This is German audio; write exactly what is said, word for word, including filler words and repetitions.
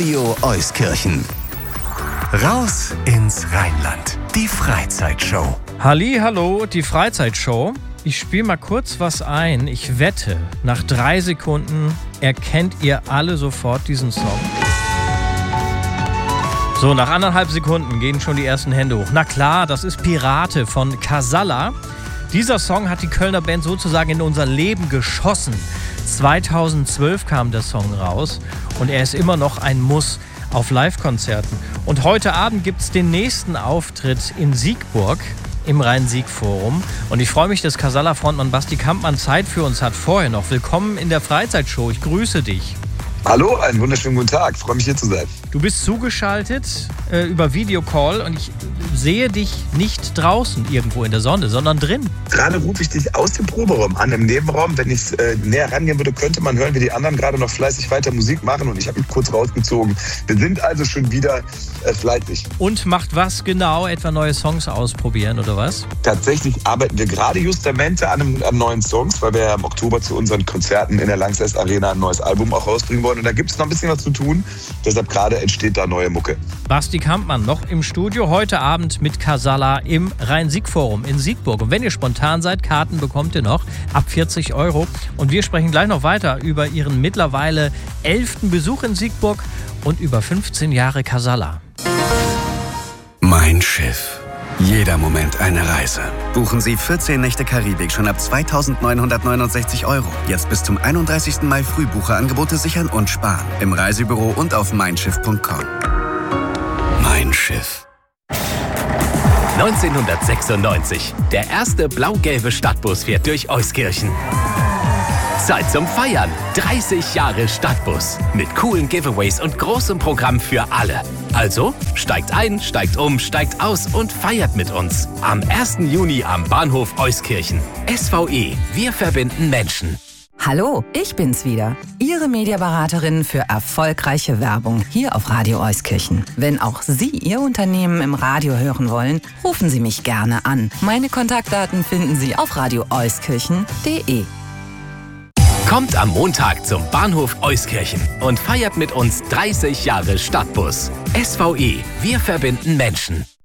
Radio Euskirchen. Raus ins Rheinland. Die Freizeitshow. Halli, hallo, die Freizeitshow. Ich spiele mal kurz was ein. Ich wette, nach drei Sekunden erkennt ihr alle sofort diesen Song. So, nach anderthalb Sekunden gehen schon die ersten Hände hoch. Na klar, das ist Pirate von Casalla. Dieser Song hat die Kölner Band sozusagen in unser Leben geschossen. zweitausendzwölf kam der Song raus und er ist immer noch ein Muss auf Live-Konzerten. Und heute Abend gibt es den nächsten Auftritt in Siegburg im Rhein-Sieg-Forum. Und ich freue mich, dass Casalla-Frontmann Basti Kampmann Zeit für uns hat. Vorher noch willkommen in der Freizeitshow. Ich grüße dich. Hallo, einen wunderschönen guten Tag. Freue mich, hier zu sein. Du bist zugeschaltet äh, über Videocall und ich sehe dich nicht draußen irgendwo in der Sonne, sondern drin. Gerade rufe ich dich aus dem Proberaum an, im Nebenraum. Wenn ich äh, näher rangehen würde, könnte man hören, wie die anderen gerade noch fleißig weiter Musik machen und ich habe mich kurz rausgezogen. Wir sind also schon wieder äh, fleißig. Und macht was genau? Etwa neue Songs ausprobieren oder was? Tatsächlich arbeiten wir gerade justamente an, einem, an neuen Songs, weil wir ja im Oktober zu unseren Konzerten in der Lanxess Arena ein neues Album auch rausbringen wollen. Und da gibt es noch ein bisschen was zu tun. Deshalb gerade entsteht da neue Mucke. Basti Kampmann noch im Studio, heute Abend mit Casalla im Rhein-Sieg-Forum in Siegburg. Und wenn ihr spontan seid, Karten bekommt ihr noch ab vierzig Euro. Und wir sprechen gleich noch weiter über ihren mittlerweile elften Besuch in Siegburg und über fünfzehn Jahre Casalla. Mein Schiff. Jeder Moment eine Reise. Buchen Sie vierzehn Nächte Karibik schon ab zweitausendneunhundertneunundsechzig Euro. Jetzt bis zum einunddreißigsten Mai Frühbucherangebote sichern und sparen. Im Reisebüro und auf mein schiff punkt com. Mein Schiff. neunzehnhundertsechsundneunzig. Der erste blau-gelbe Stadtbus fährt durch Euskirchen. Zeit zum Feiern. dreißig Jahre Stadtbus. Mit coolen Giveaways und großem Programm für alle. Also steigt ein, steigt um, steigt aus und feiert mit uns. Am ersten Juni am Bahnhof Euskirchen. S V E. Wir verbinden Menschen. Hallo, ich bin's wieder. Ihre Mediaberaterin für erfolgreiche Werbung hier auf Radio Euskirchen. Wenn auch Sie Ihr Unternehmen im Radio hören wollen, rufen Sie mich gerne an. Meine Kontaktdaten finden Sie auf radio euskirchen punkt de. Kommt am Montag zum Bahnhof Euskirchen und feiert mit uns dreißig Jahre Stadtbus. S V E. Wir verbinden Menschen.